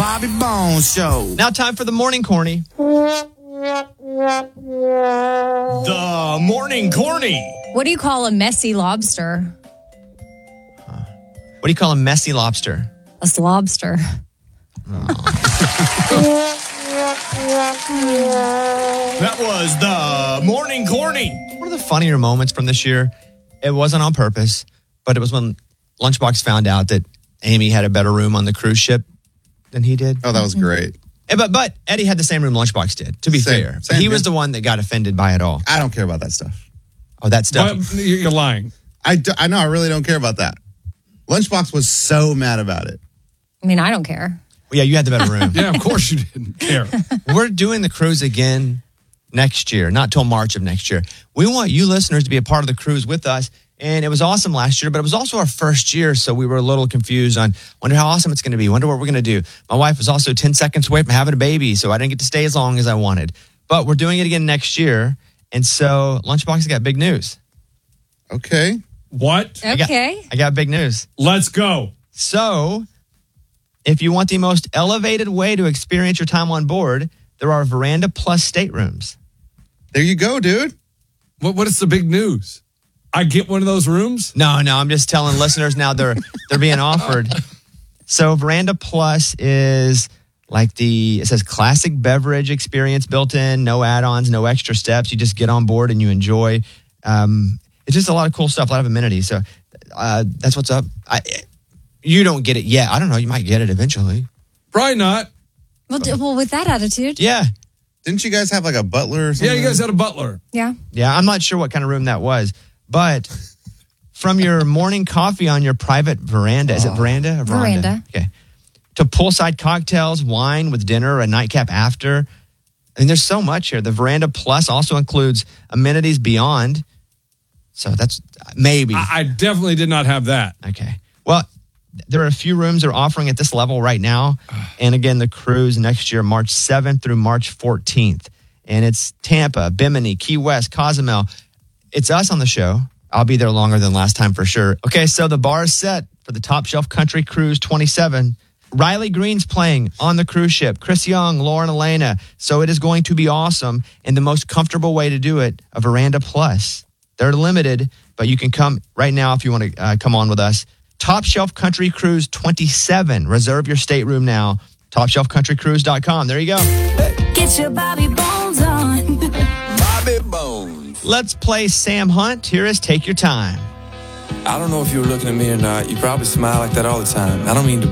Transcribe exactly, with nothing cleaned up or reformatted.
Bobby Bones Show. Now time for the morning corny. The morning corny. What do you call a messy lobster? What do you call a messy lobster? A slobster. That was the morning corny. One of the funnier moments from this year, it wasn't on purpose, but it was when Lunchbox found out that Amy had a better room on the cruise ship than he did. Oh, that was great. Eh, But but Eddie had the same room Lunchbox did, to be Same- fair. same he was here. the one that got offended by it all. I don't care about that stuff. Oh, that stuff. But you're lying. I, do, I know, I really don't care about that. Lunchbox was so mad about it. I mean, I don't care. Well, yeah, you had the better room. Yeah, of course you didn't care. We're doing the cruise again next year, not till March of next year. We want you listeners to be a part of the cruise with us. And it was awesome last year, but it was also our first year, so we were a little confused on, wonder how awesome it's going to be, wonder what we're going to do. My wife was also ten seconds away from having a baby, so I didn't get to stay as long as I wanted. But we're doing it again next year, and so Lunchbox has got big news. Okay. What? I got- Okay. I got big news. Let's go. So, if you want the most elevated way to experience your time on board, there are Veranda Plus staterooms. There you go, dude. What? What is the big news? I get one of those rooms? No, no, I'm just telling listeners now they're they're being offered. So Veranda Plus is like the, it says classic beverage experience built in, no add-ons, no extra steps. You just get on board and you enjoy. Um, it's just a lot of cool stuff, a lot of amenities. So uh, that's what's up. I, you don't get it yet. I don't know. You might get it eventually. Probably not. Well, d- well, with that attitude, Yeah. Didn't you guys have like a butler or something? Yeah, you guys had a butler. yeah. Yeah, I'm not sure what kind of room that was, but from your morning coffee on your private veranda, is it veranda or veranda? Veranda. Okay. To poolside cocktails, wine with dinner, a nightcap after. I mean, there's so much here. The Veranda Plus also includes amenities beyond. So that's maybe. I, I definitely did not have that. Okay. Well, there are a few rooms they're offering at this level right now. And again, the cruise next year, March seventh through March fourteenth. And it's Tampa, Bimini, Key West, Cozumel. It's us on the show. I'll be there longer than last time for sure. Okay, so the bar is set for the Top Shelf Country Cruise twenty-seven. Riley Green's playing on the cruise ship. Chris Young, Lauren Elena. So it is going to be awesome. And the most comfortable way to do it, a Veranda Plus. They're limited, but you can come right now if you want to uh, come on with us. Top Shelf Country Cruise twenty-seven. Reserve your stateroom now. top shelf country cruise dot com. There you go. Get your Bobby Bones on. Bobby Bones. Let's play Sam Hunt. Here is Take Your Time. I don't know if you were looking at me or not. You probably smile like that all the time. I don't mean to